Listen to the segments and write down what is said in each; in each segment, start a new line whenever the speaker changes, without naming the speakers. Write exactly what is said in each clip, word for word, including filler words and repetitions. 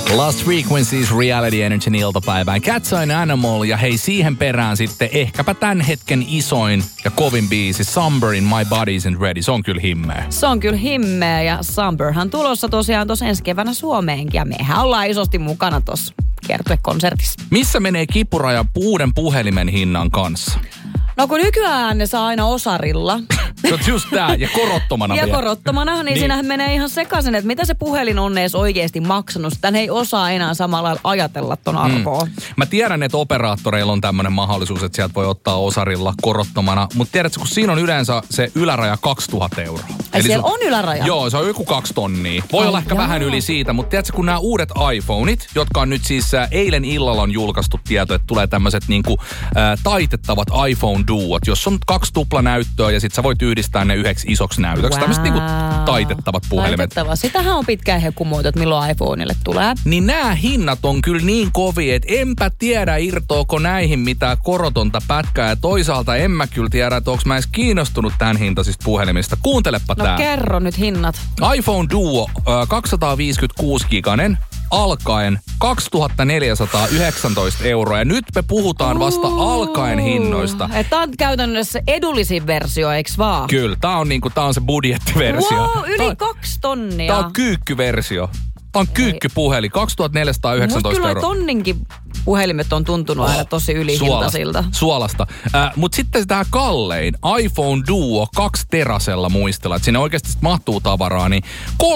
Lost Frequencies Reality Energy iltapäivään. Cats and Animal ja hei siihen perään sitten ehkäpä tämän hetken isoin ja kovin biisi Somber in My Body Isn't Ready. Se on kyllä himmeä.
Se on kyllä himmeä ja Somberhan tulossa tosiaan tuossa ensi keväänä Suomeenkin ja mehän ollaan isosti mukana tuossa kiertuekonsertissa.
Missä menee kipuraja uuden puhelimen hinnan kanssa?
No kun nykyään ne saa aina osarilla.
Se on just tää, ja korottomana
Ja
vielä.
korottomana, niin, niin siinähän menee ihan sekaisin, että mitä se puhelin on edes oikeasti maksanut. Sitä ei osaa enää samalla lailla ajatella ton arvoa. Mm.
Mä tiedän, että operaattoreilla on tämmöinen mahdollisuus, että sieltä voi ottaa osarilla korottomana. Mutta tiedätkö, kun siinä on yleensä se yläraja kaksituhatta euroa.
Ai siellä on yläraja?
Joo, se on joku kaksi tonnia. Voi Ai olla ehkä jaa. vähän yli siitä, mutta tiedätkö, kun nämä uudet iPhoneit, jotka on nyt siis äh, eilen illalla on julkaistu tieto, että tulee tämmöiset niinku äh, taitettavat iPhone Duot, jos on kaksi tuplanäyttöä ja sit sä voit yhdistää ne yhdeksi isoksi näytöksi. Wow. Tämmöiset niinku taitettavat puhelimet.
Taitettava. Sitähän on pitkään hekumoitu, että milloin iPhoneille tulee.
Niin nämä hinnat on kyllä niin kovia, että enpä tiedä irtoako näihin mitään korotonta pätkää. Ja toisaalta en mä kyllä tiedä, että onko mä edes kiinnostunut tämän hintaisista puhelimista. Kuuntelepa
no,
tää.
No kerro nyt hinnat.
iPhone Duo äh, kaksisataaviisikymmentäkuusi giganen. Alkaen kaksituhattaneljäsataayhdeksäntoista euroa. Ja nyt me puhutaan vasta alkaen hinnoista.
Tämä on käytännössä edullisin versio, eikö vaan?
Kyllä, tämä on, niinku, tää on se budjettiversio.
Wow, yli
tää,
kaksi tonnia.
Tämä on kyykkyversio. Tämä on kyykkypuheli, kaksituhattaneljäsataayhdeksäntoista euroa.
Musta kyllä tonninkin puhelimet on tuntunut oh, aina tosi ylihintasilta.
Suolasta. Äh, Mutta sitten tämä kallein, iPhone Duo kaksi terasella muistella, että sinne oikeasti mahtuu tavaraa, niin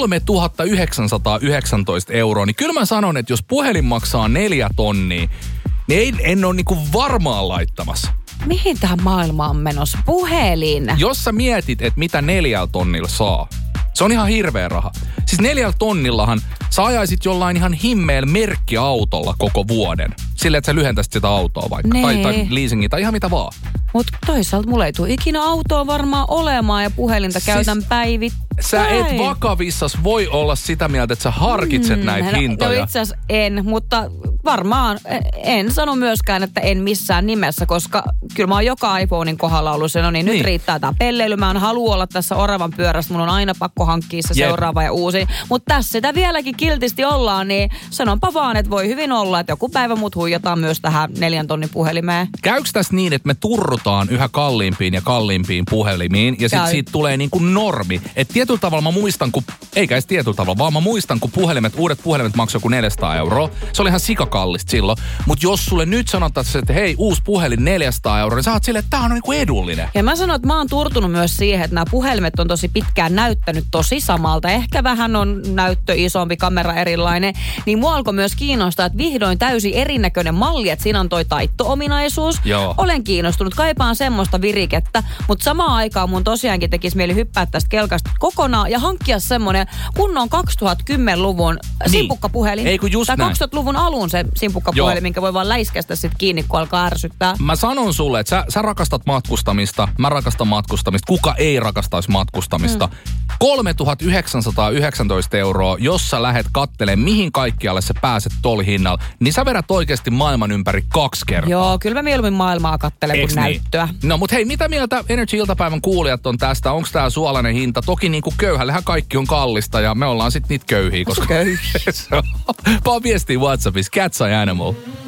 kolmetuhattayhdeksänsataayhdeksäntoista euroa. Niin kyllä mä sanon, että jos puhelin maksaa neljä tonnia, niin ei, en ole niinku varmaan laittamassa.
Mihin tähän maailmaan on menossa? Puhelin.
Jos sä mietit, että mitä neljällä tonnilla saa, se on ihan hirveä raha. Siis neljällä tonnillahan sä ajaisit jollain ihan himmeellä merkkiautolla koko vuoden. Silleen, että sä lyhentäisit sitä autoa vaikka.
Nee.
Tai, tai leasingia tai ihan mitä vaan.
Mutta toisaalta mulla ei tule ikinä autoa varmaan olemaan ja puhelinta siis käytän päivittäin.
Sä et vakavissas voi olla sitä mieltä, että sä harkitset mm, näitä
no,
hintoja.
No itse asiassa en, mutta varmaan en sano myöskään, että en missään nimessä, koska kyllä mä oon joka iPhonein kohdalla ollut se, no niin, niin. nyt riittää tää pelleily. Mä en halua olla tässä oravan pyörässä, mun on aina pakko hankkia se Jep. seuraava ja uusi. Mutta tässä sitä vieläkin kiltisti ollaan, niin sanonpa vaan, että voi hyvin olla, että joku päivä mut huijataan myös tähän neljän tonnin puhelimeen.
Käykö tässä niin, että me turrutaan yhä kalliimpiin ja kalliimpiin puhelimiin ja sit siitä tulee niin kuin normi? Että tietyllä tavalla mä muistan, kun, eikä edes tietyllä tavalla, vaan mä muistan, kun puhelimet, uudet puhelimet maksoi joku neljäsataa euroa. Se oli ihan sikakallista silloin. Mutta jos sulle nyt sanotaan, että hei, uusi puhelin neljäsataa euroa, niin sä oot silleen, että tää on niinku edullinen.
Ja mä sanon, että mä oon turtunut myös siihen, että nämä puhelimet on tosi pitkään näyttänyt tosi samalta. Ehkä vähän on näyttö isompi, kamera erilainen. Niin mua alkoi myös kiinnostaa, että vihdoin täysin erinäköinen malli, että siinä on toi taitto-ominaisuus.
Joo.
Olen kiinnostunut, kaipaan semmoista virikettä, mutta samaan aikaan mun tosiaankin tekisi mieli hyppää tästä kelkasta kokonaan ja hankkia semmoinen kunnon kaksituhattakymmenluvun niin. simpukkapuhelin.
Ei kun just
tai
näin.
kaksituhattaluvun alun se simpukkapuhelin, Joo. minkä voi vaan läiskästä sit kiinni, kun alkaa ärsyttää.
Mä sanon sulle, että sä, sä rakastat matkustamista, mä rakastan matkustamista. Kuka ei rakastaisi matkustamista? Mm. kolmetuhattayhdeksänsataayhdeksäntoista euroa, jos sä lähet kattelemaan, mihin kaikkialle sä pääset tol hinnalla, niin sä vedät oikeasti maailman ympäri kaksi kertaa.
Joo, kyllä mä mieluummin maailmaa kattelen kuin niin? näyttöä.
No mut hei, mitä mieltä Energy-iltapäivän kuulijat on tästä? Onko tää suolainen hinta? Toki niinku köyhällähän kaikki on kallista ja me ollaan sit niitä köyhiä, koska...
Köyhiä.
Paa viestiä WhatsAppissa, Cats and Animal.